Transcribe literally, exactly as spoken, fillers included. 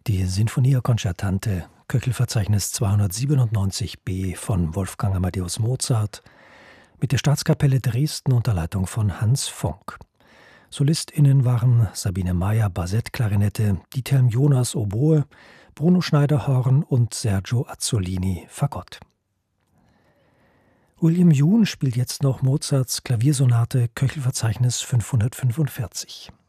Die Sinfonia Concertante, Köchelverzeichnis zweihundertsiebenundneunzig b von Wolfgang Amadeus Mozart mit der Staatskapelle Dresden unter Leitung von Hans Fonck. SolistInnen waren Sabine Meyer Bassett-Klarinette, Diethelm Jonas Oboe, Bruno Schneider-Horn und Sergio Azzolini Fagott. William Yoon spielt jetzt noch Mozarts Klaviersonate Köchelverzeichnis fünfhundertfünfundvierzig.